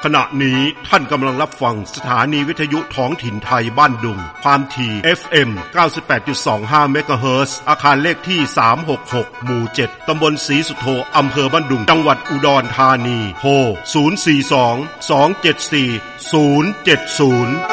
ขณะนี้ท่านกำลังรับฟังสถานีวิทยุท้องถิ่นไทยบ้านดุงความถี่ FM 98.25 เมกะเฮิรตซ์อาคารเลขที่366หมู่7ตำบลศรีสุโธอำเภอบ้านดุงจังหวัดอุดรธานีโทร042 274 070